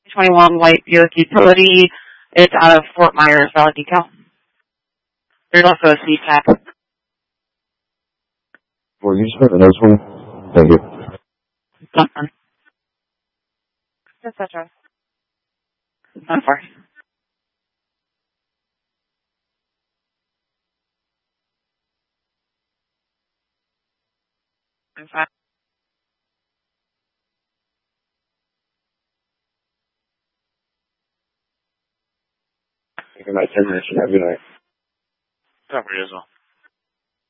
21 white Buick utility. It's out of Fort Myers, valid decal. There's also a CSAP. Well, you just put the notes for me? Thank you. Done. Etc. Done for. I'm fine. Thank you, my 10 minutes. Have a good night. Cover you as well.